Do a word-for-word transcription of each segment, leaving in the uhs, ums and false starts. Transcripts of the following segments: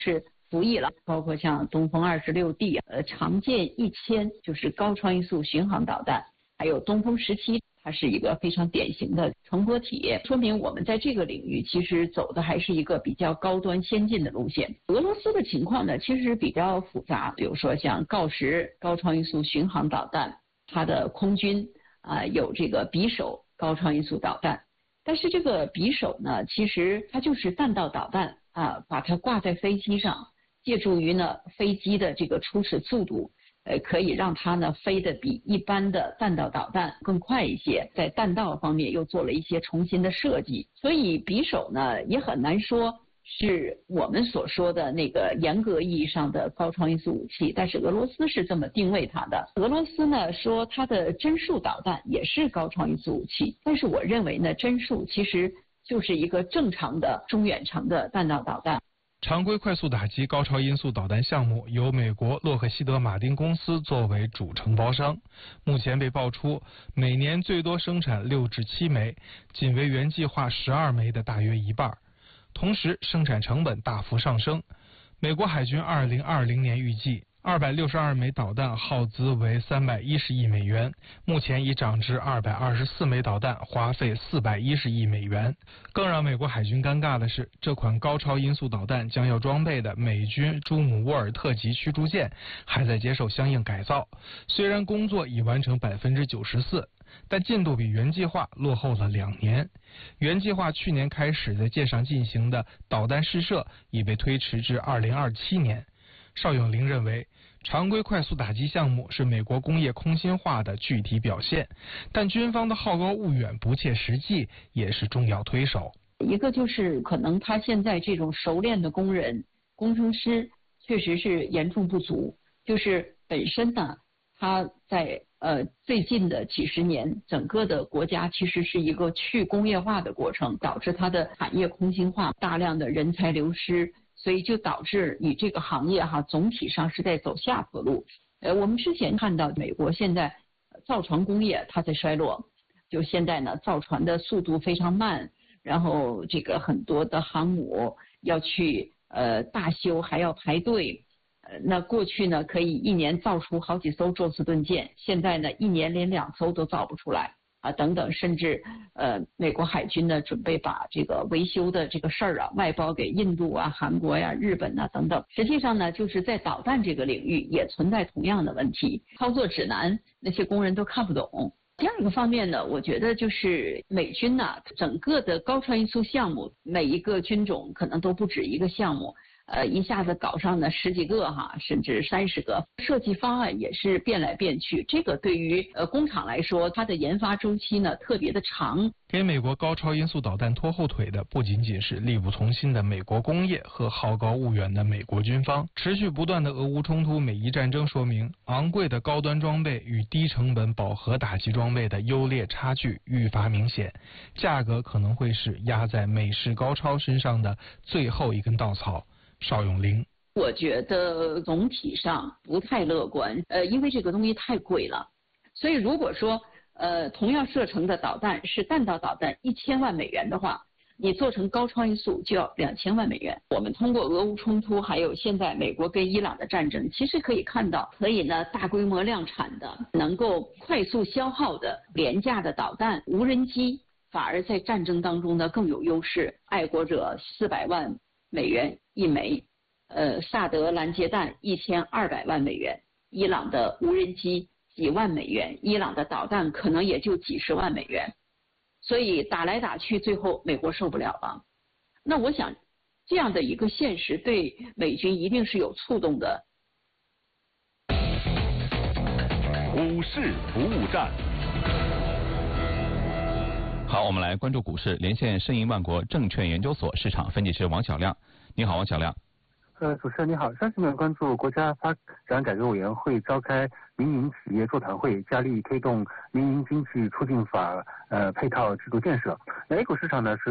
是服役了，包括像东风二十六 D 呃长剑一千就是高超音速巡航导弹，还有东风十七，它是一个非常典型的乘波体，说明我们在这个领域其实走的还是一个比较高端先进的路线。俄罗斯的情况呢，其实比较复杂，比如说像锆石高超音速巡航导弹，它的空军啊、呃、有这个匕首高超音速导弹，但是这个匕首呢，其实它就是弹道导弹啊，把它挂在飞机上，借助于呢飞机的这个初始速度。呃，可以让它呢飞得比一般的弹道导弹更快一些，在弹道方面又做了一些重新的设计，所以匕首呢也很难说是我们所说的那个严格意义上的高超音速武器，但是俄罗斯是这么定位它的。俄罗斯呢说它的针束导弹也是高超音速武器，但是我认为呢，针束其实就是一个正常的中远程的弹道导弹。 常规快速打击高超音速导弹项目由美国洛克希德马丁公司作为主承包商，目前被爆出每年最多生产六至七枚，仅为原计划十二枚的大约一半，同时生产成本大幅上升。美国海军二零二零年预计二百六十二枚导弹耗资为三百一十亿美元，目前已涨至二百二十四枚导弹，花费四百一十亿美元。更让美国海军尴尬的是，这款高超音速导弹将要装备的美军朱姆沃尔特级驱逐舰还在接受相应改造，虽然工作已完成百分之九十四，但进度比原计划落后了两年。原计划去年开始在舰上进行的导弹试射已被推迟至二零二七年。邵永龄认为，常规快速打击项目是美国工业空心化的具体表现，但军方的好高骛远、不切实际也是重要推手。 一个就是可能他现在这种熟练的工人、工程师确实是严重不足，就是本身呢，他在呃最近的几十年，整个的国家其实是一个去工业化的过程，导致它的产业空心化，大量的人才流失。所以就导致你这个行业哈总体上是在走下坡路。呃，我们之前看到美国现在造船工业它在衰落，就现在呢造船的速度非常慢，然后这个很多的航母要去呃大修还要排队。呃，那过去呢可以一年造出好几艘宙斯盾舰，现在呢一年连两艘都造不出来。啊，等等，甚至呃，美国海军呢准备把这个维修的这个事儿啊外包给印度啊、韩国呀、日本呐、啊、等等。实际上呢，就是在导弹这个领域也存在同样的问题，操作指南那些工人都看不懂。第二个方面呢，我觉得就是美军呐、啊，整个的高超音速项目，每一个军种可能都不止一个项目。呃，一下子搞上呢十几个哈，甚至三十个，设计方案也是变来变去。这个对于呃工厂来说，它的研发周期呢特别的长。 给美国高超音速导弹拖后腿的不仅仅是力不从心的美国工业和好高骛远的美国军方。持续不断的俄乌冲突、美伊战争说明，昂贵的高端装备与低成本饱和打击装备的优劣差距愈发明显，价格可能会是压在美式高超身上的最后一根稻草。邵永龄， 我觉得总体上不太乐观，呃，因为这个东西太贵了，所以如果说呃同样射程的导弹是弹道导弹一千万美元的话，你做成高超音速就要两千万美元。我们通过俄乌冲突，还有现在美国跟伊朗的战争，其实可以看到，可以呢大规模量产的、能够快速消耗的廉价的导弹、无人机，反而在战争当中呢更有优势。爱国者四百万美元一枚，呃，萨德拦截弹一千二百万美元，伊朗的无人机几万美元，伊朗的导弹可能也就几十万美元，所以打来打去，最后美国受不了了。那我想，这样的一个现实对美军一定是有触动的。 股市服务站。 好，我们来关注股市，连线申银万国证券研究所市场分析师王小亮。你好，王小亮。 呃，主持人你好，上期呢关注国家发展改革委员会召开民营企业座谈会，加力推动民营经济促进法呃配套制度建设。那 A 股市场呢是昨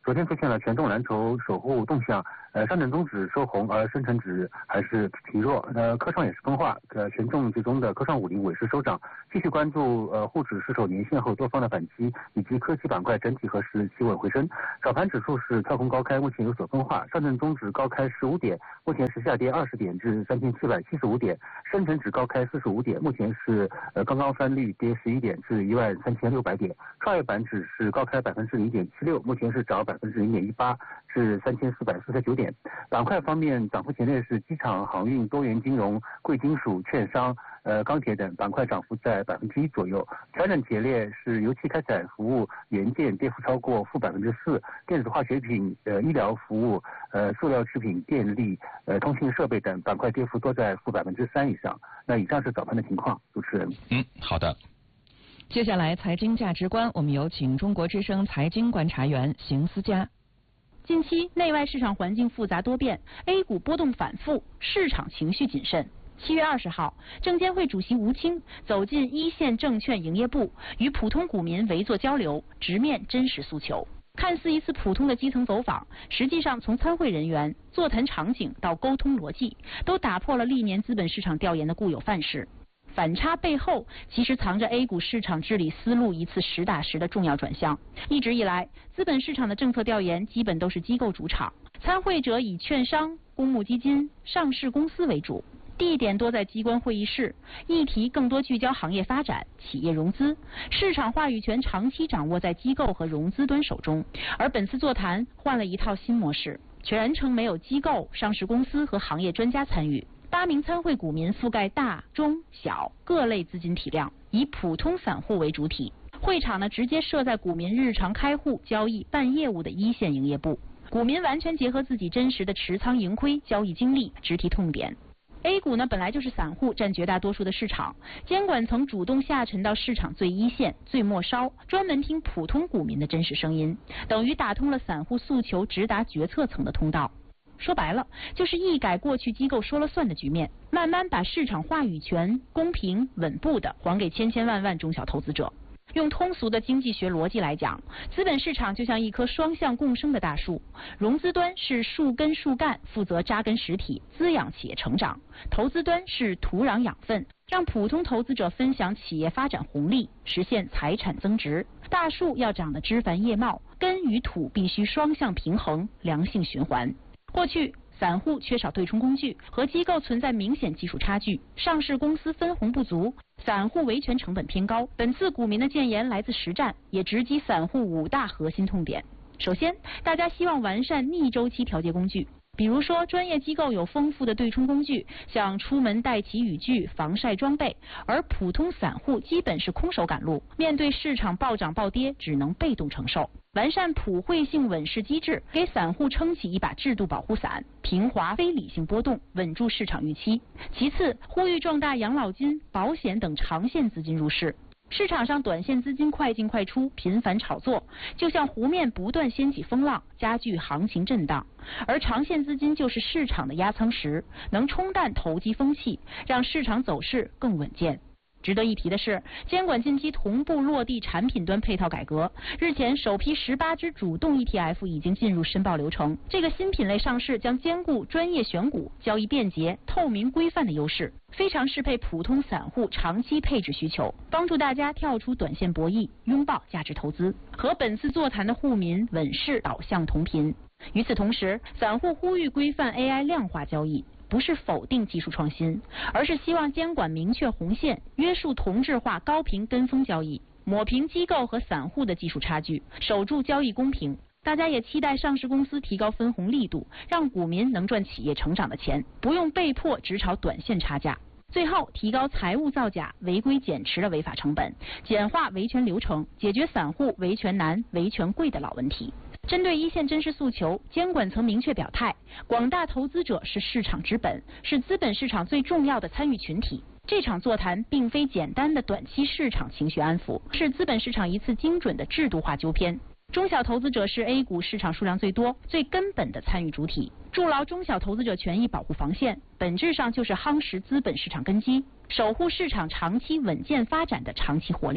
昨天出现了权重蓝筹守护动向，呃，上证综指收红，而深成指还是疲弱。呃，科创也是分化，呃，权重集中的科创五零尾市收涨，继续关注呃沪指失守年线后多方的反击，以及科技板块整体和时企稳回升。早盘指数是跳空高开，目前有所分化，上证综指高开十五点，目前是下跌二十点至三千七百七十五点，深成指高开四十五点，目前是呃刚刚翻绿，跌十一点至一万三千六百点。创业板指是高开百分之零点七六，目前是涨百分之零点一八至三千四百四十九点。板块方面，涨幅前列是机场、航运、多元金融、贵金属、券商、呃钢铁等板块涨幅在百分之一左右。调整节列是油气开采服务、元件跌幅超过负百分之四，电子化学品、呃医疗服务、呃塑料制品、电力、呃通信设备等板块跌幅都在负百分之三以上。那以上是早盘的情况，主持人。 嗯，好的。 接下来财经价值观，我们有请中国之声财经观察员邢思佳。 近期内外市场环境复杂多变 ，A 股波动反复，市场情绪谨慎。七月二十号，证监会主席吴清走进一线证券营业部，与普通股民围坐交流，直面真实诉求。看似一次普通的基层走访，实际上从参会人员、座谈场景到沟通逻辑，都打破了历年资本市场调研的固有范式。反差背后，其实藏着 A 股市场治理思路一次实打实的重要转向。一直以来，资本市场的政策调研基本都是机构主场，参会者以券商、公募基金、上市公司为主，地点多在机关会议室，议题更多聚焦行业发展、企业融资，市场话语权长期掌握在机构和融资端手中。而本次座谈换了一套新模式，全程没有机构、上市公司和行业专家参与。八名参会股民覆盖大、中、小各类资金体量，以普通散户为主体。会场呢，直接设在股民日常开户、交易、办业务的一线营业部，股民完全结合自己真实的持仓盈亏、交易经历，直提痛点。A 股呢，本来就是散户占绝大多数的市场，监管层主动下沉到市场最一线、最末梢，专门听普通股民的真实声音，等于打通了散户诉求直达决策层的通道。说白了，就是一改过去机构说了算的局面，慢慢把市场话语权公平稳步的还给千千万万中小投资者。用通俗的经济学逻辑来讲，资本市场就像一棵双向共生的大树，融资端是树根树干，负责扎根实体，滋养企业成长；投资端是土壤养分，让普通投资者分享企业发展红利，实现财产增值。大树要长得枝繁叶茂，根与土必须双向平衡，良性循环。过去散户缺少对冲工具，和机构存在明显技术差距，上市公司分红不足，散户维权成本偏高。本次股民的建言来自实战，也直击散户五大核心痛点。首先，大家希望完善逆周期调节工具，比如说专业机构有丰富的对冲工具，像出门带齐雨具、防晒装备，而普通散户基本是空手赶路，面对市场暴涨暴跌，只能被动承受。完善普惠性稳市机制，给散户撑起一把制度保护伞，平滑非理性波动，稳住市场预期。其次，呼吁壮大养老金、保险等长线资金入市。市场上短线资金快进快出，频繁炒作，就像湖面不断掀起风浪，加剧行情震荡；而长线资金就是市场的压舱石，能冲淡投机风气，让市场走势更稳健。值得一提的是，监管近期同步落地产品端配套改革。日前，首批十八只主动 E T F 已经进入申报流程。这个新品类上市将兼顾专业选股、交易便捷、透明规范的优势，非常适配普通散户长期配置需求，帮助大家跳出短线博弈，拥抱价值投资，和本次座谈的沪民稳市导向同频。与此同时，散户呼吁规范 A I 量化交易。不是否定技术创新，而是希望监管明确红线，约束同质化高频跟风交易，抹平机构和散户的技术差距，守住交易公平。大家也期待上市公司提高分红力度，让股民能赚企业成长的钱，不用被迫只炒短线差价。最后，提高财务造假、违规减持的违法成本，简化维权流程，解决散户维权难、维权贵的老问题。针对一线真实诉求，监管层明确表态，广大投资者是市场之本，是资本市场最重要的参与群体。这场座谈并非简单的短期市场情绪安抚，是资本市场一次精准的制度化纠偏。中小投资者是 A 股市场数量最多、最根本的参与主体，筑牢中小投资者权益保护防线，本质上就是夯实资本市场根基，守护市场长期稳健发展的长期活力。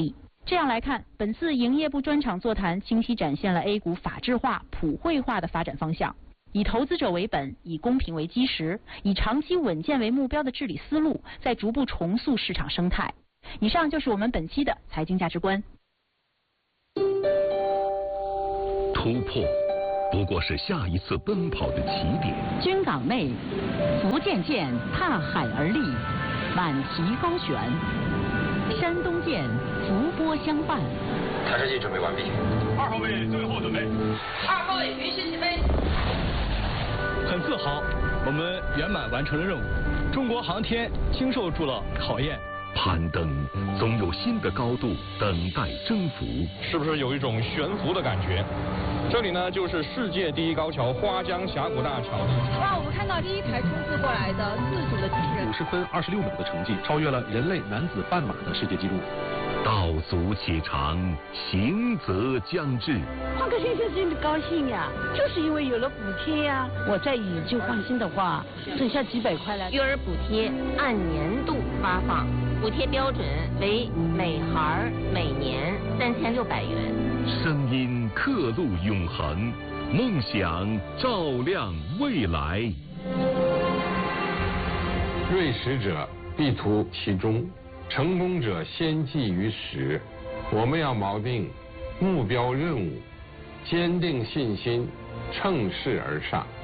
这样来看，本次营业部专场座谈清晰展现了 A 股法治化、普惠化的发展方向，以投资者为本，以公平为基石，以长期稳健为目标的治理思路，在逐步重塑市场生态。以上就是我们本期的财经价值观。 突破不过是下一次奔跑的起点。 军港内，福建舰踏海而立，满旗高悬；山东舰伏波相伴。 探视器准备完毕。 二号位最后准备。 二号位允许起飞。 很自豪，我们圆满完成了任务。中国航天经受住了考验。 攀登，总有新的高度等待征服。 是不是有一种悬浮的感觉？这里呢，就是世界第一高桥花江峡谷大桥。 哇，我们看到第一台冲刺过来的自主的机器人， 五十分二十六秒的成绩，超越了人类男子半马的世界纪录。 道阻且长，行则将至。 换个先生真的高兴呀，就是因为有了补贴呀。我再以旧换新的话，剩下几百块了。 育儿补贴按年度发放，补贴标准为每孩每年三千六百元。 声音刻录永恒，梦想照亮未来。 锐实者必图其中，成功者先记于始。我们要锚定目标任务，坚定信心，乘势而上。